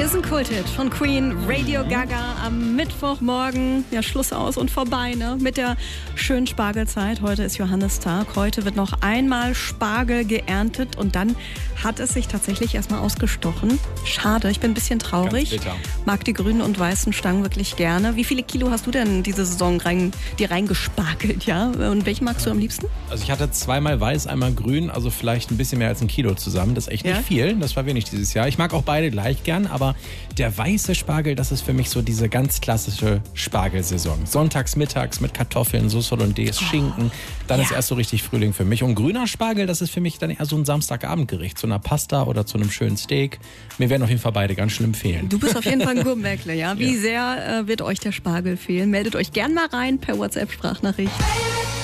Ist ein Kulthit von Queen, Radio Gaga am Mittwochmorgen. Ja, Schluss aus und vorbei, ne? Mit der schönen Spargelzeit. Heute ist Johannistag. Heute wird noch einmal Spargel geerntet und dann hat es sich tatsächlich erstmal ausgestochen. Schade, ich bin ein bisschen traurig. Ganz bitter. Mag die grünen und weißen Stangen wirklich gerne. Wie viele Kilo hast du denn diese Saison dir reingespargelt, ja? Und welchen magst du am liebsten? Also ich hatte zweimal weiß, einmal grün, also vielleicht ein bisschen mehr als 1 Kilo zusammen. Das ist echt nicht viel, das war wenig dieses Jahr. Ich mag auch beide gleich gern, aber der weiße Spargel, das ist für mich so diese ganz klassische Spargelsaison. Sonntags, mittags mit Kartoffeln, Sauce Hollandaise, Schinken, dann ist erst so richtig Frühling für mich. Und grüner Spargel, das ist für mich dann eher so ein Samstagabendgericht, zu einer Pasta oder zu einem schönen Steak. Mir werden auf jeden Fall beide ganz schön fehlen. Du bist auf jeden Fall ein Gourmetle, ja? Wie sehr wird euch der Spargel fehlen? Meldet euch gern mal rein per WhatsApp-Sprachnachricht.